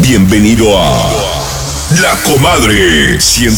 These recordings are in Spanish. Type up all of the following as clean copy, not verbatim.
Bienvenido a La Comadre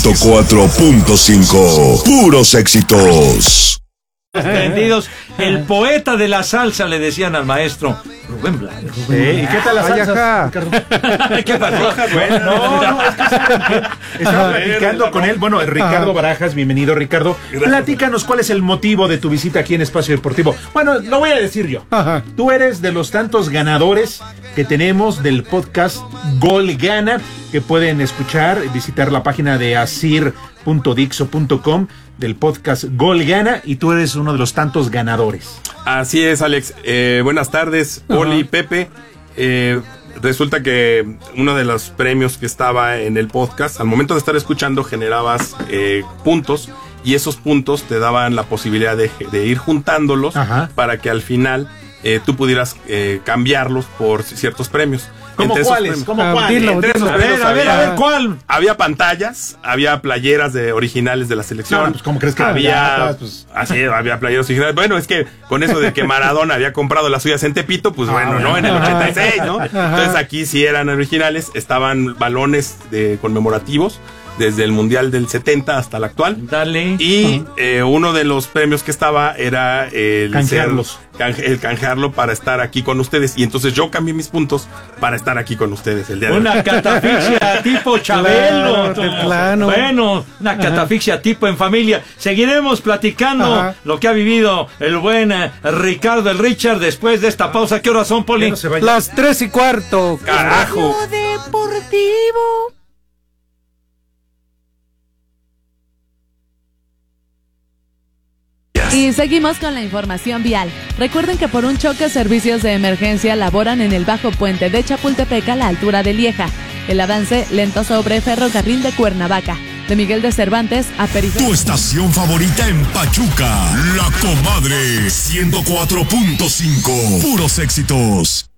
104.5. Puros éxitos. Entendidos. El poeta de la salsa, le decían al maestro Rubén Blades. ¿Y qué tal la salsa? ¿Qué pasó? Bueno, no, es que estaba platicando con él. Bueno, Ricardo Barajas, bienvenido, Ricardo. Platícanos cuál es el motivo de tu visita aquí en Espacio Deportivo. Bueno, lo voy a decir yo. Tú eres de los tantos ganadores que tenemos del podcast Gol Gana, que pueden escuchar, visitar la página de asir.dixo.com del podcast Gol Gana, y tú eres uno de los tantos ganadores. Así es, Alex. Buenas tardes, Oli, Pepe. Resulta que uno de los premios que estaba en el podcast, al momento de estar escuchando, generabas puntos, y esos puntos te daban la posibilidad de ir juntándolos para que al final tú pudieras cambiarlos por ciertos premios. ¿Cómo cuáles? ¿Cómo cuáles? A ver, ¿cuál? Había pantallas, había playeras originales de la selección. No, pues ¿cómo crees que había? Así, había playeras originales. Bueno, es que con eso de que Maradona había comprado las suyas en Tepito, pues bueno, ¿no? En el 86, ¿no? Entonces aquí sí eran originales, estaban balones conmemorativos desde el Mundial del 70 hasta el actual. Dale. Y uno de los premios que estaba era el canjearlo para estar aquí con ustedes. Y entonces yo cambié mis puntos para estar aquí con ustedes el día de hoy. Una catafixia tipo Chabelo. Claro. Bueno, una catafixia tipo en familia. Seguiremos platicando lo que ha vivido el buen Ricardo, el Richard, después de esta pausa. ¿Qué horas son, Poli? Las 3:15. ¡Carajo! Deportivo. Y seguimos con la información vial. Recuerden que por un choque, servicios de emergencia laboran en el bajo puente de Chapultepec a la altura de Lieja. El avance lento sobre ferrocarril de Cuernavaca, de Miguel de Cervantes a Periférico. Tu estación favorita en Pachuca, La Comadre 104.5. Puros éxitos.